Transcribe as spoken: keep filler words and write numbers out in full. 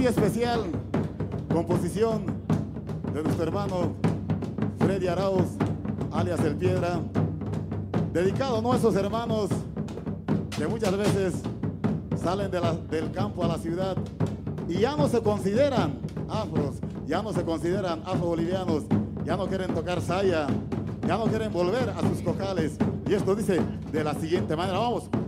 muy especial, composición de nuestro hermano Freddy Arauz, alias El Piedra, dedicado a nuestros hermanos que muchas veces salen de la, del campo a la ciudad y ya no se consideran afros, ya no se consideran afro-bolivianos, ya no quieren tocar saya, ya no quieren volver a sus cojales. Y esto dice de la siguiente manera, vamos.